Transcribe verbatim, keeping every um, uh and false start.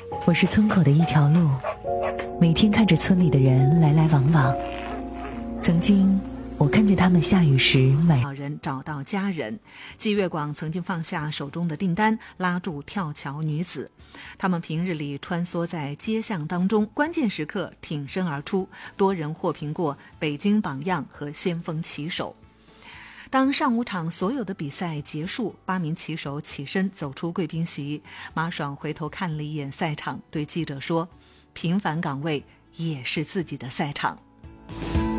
我是村口的一条路，每天看着村里的人来来往往。曾经我看见他们下雨时买老人找到家人，季月广曾经放下手中的订单，拉住跳桥女子。他们平日里穿梭在街巷当中，关键时刻挺身而出，多人获评过北京榜样和先锋旗手。当上午场所有的比赛结束，八名旗手起身走出贵宾席，马爽回头看了一眼赛场，对记者说：平凡岗位也是自己的赛场。